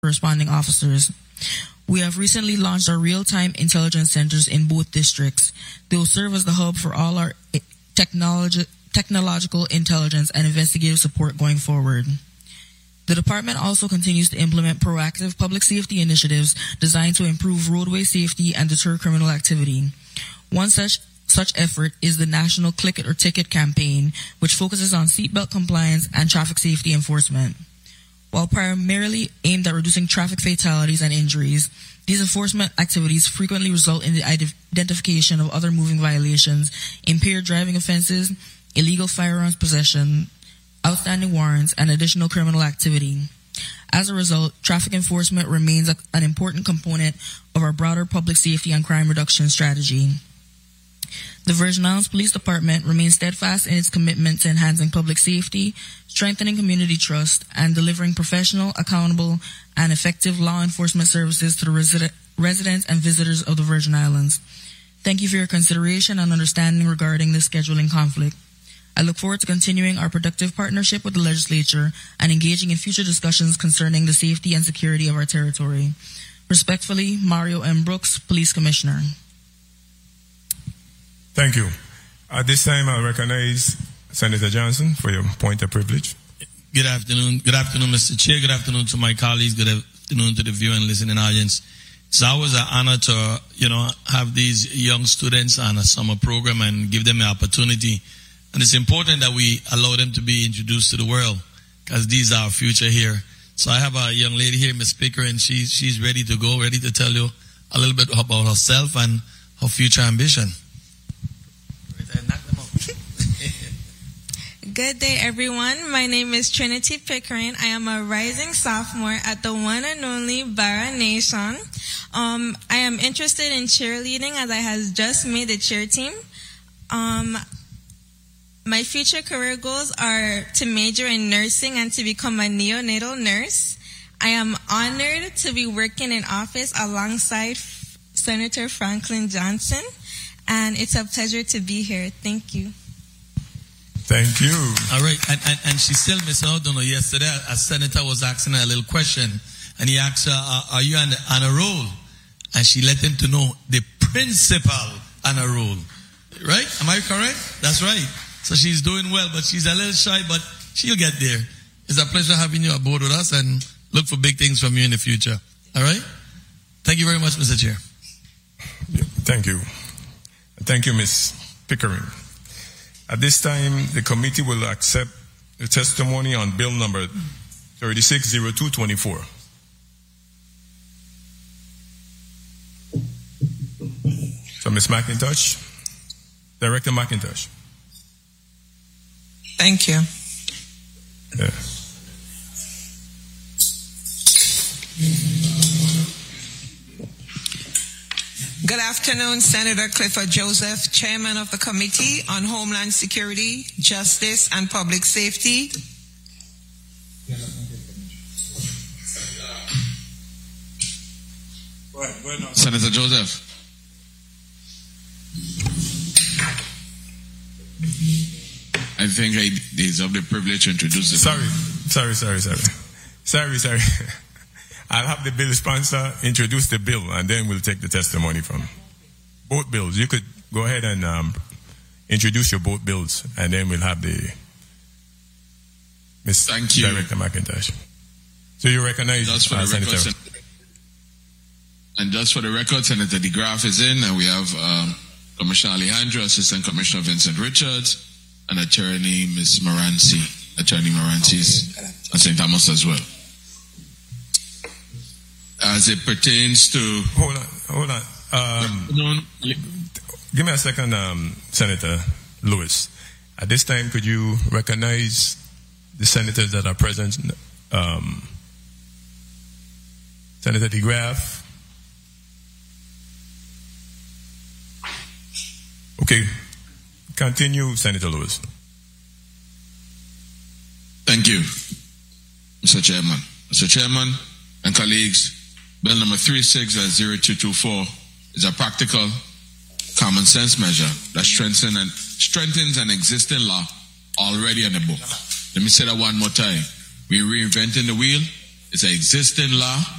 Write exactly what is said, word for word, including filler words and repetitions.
corresponding officers. We have recently launched our real-time intelligence centers in both districts. They will serve as the hub for all our technology, technological intelligence and investigative support going forward. The department also continues to implement proactive public safety initiatives designed to improve roadway safety and deter criminal activity. One such such effort is the National Click It or Ticket campaign, which focuses on seatbelt compliance and traffic safety enforcement. While primarily aimed at reducing traffic fatalities and injuries, these enforcement activities frequently result in the identification of other moving violations, impaired driving offenses, illegal firearms possession, outstanding warrants, and additional criminal activity. As a result, traffic enforcement remains a, an important component of our broader public safety and crime reduction strategy. The Virgin Islands Police Department remains steadfast in its commitment to enhancing public safety, strengthening community trust, and delivering professional, accountable, and effective law enforcement services to the resi- residents and visitors of the Virgin Islands. Thank you for your consideration and understanding regarding this scheduling conflict. I look forward to continuing our productive partnership with the legislature and engaging in future discussions concerning the safety and security of our territory. Respectfully, Mario M. Brooks, Police Commissioner. Thank you. At this time, I recognize Senator Johnson for your point of privilege. Good afternoon. Good afternoon, Mister Chair. Good afternoon to my colleagues. Good afternoon to the viewing and listening audience. It's always an honor to, you know, have these young students on a summer program and give them an opportunity. And it's important that we allow them to be introduced to the world because these are our future here. So I have a young lady here, Miss Picker, and she's, she's ready to go, ready to tell you a little bit about herself and her future ambition. Good day, everyone. My name is Trinity Pickering. I am a rising sophomore at the one and only Barra Nation. Um, I am interested in cheerleading as I have just made the cheer team. Um, my future career goals are to major in nursing and to become a neonatal nurse. I am honored to be working in office alongside Senator Franklin Johnson, and it's a pleasure to be here. Thank you. Thank you. All right, and, and, and she still missed out on her yesterday. A senator was asking her a little question, and he asked her, uh, are you on, on a roll? And she let him to know the principal on a roll. Right? Am I correct? That's right. So she's doing well, but she's a little shy, but she'll get there. It's a pleasure having you aboard with us, and look for big things from you in the future. All right? Thank you very much, Mister Chair. Yeah, thank you. Thank you, Miz Pickering. At this time, the committee will accept the testimony on bill number thirty-six oh two twenty-four. So, Miz McIntosh, Director McIntosh. Thank you. Yeah. Good afternoon, Senator Clifford Joseph, Chairman of the Committee on Homeland Security, Justice, and Public Safety. Senator Joseph. I think I deserve the privilege to introduce the Sorry, sorry, sorry, sorry. Sorry, sorry. I'll have the bill sponsor introduce the bill, and then we'll take the testimony from both bills. You could go ahead and um, introduce your both bills, and then we'll have the Miz Thank you. Director McIntosh. So you recognize just for uh, the Senator. record, Sen- and just for the record, Senator DeGraff is in, and we have um, Commissioner Alejandro, Assistant Commissioner Vincent Richards, and Attorney Miz Moranci, Attorney Moranci, and Saint Thomas as well. As it pertains to... Hold on, hold on. Um, give me a second, um, Senator Lewis. At this time, could you recognize the senators that are present? Um, Senator DeGraff. Okay. Continue, Senator Lewis. Thank you, Mister Chairman. Mister Chairman and colleagues, Bill number thirty-six oh two twenty-four is a practical, common sense measure that strengthens and strengthens an existing law already in the book. Let me say that one more time. We're reinventing the wheel. It's an existing law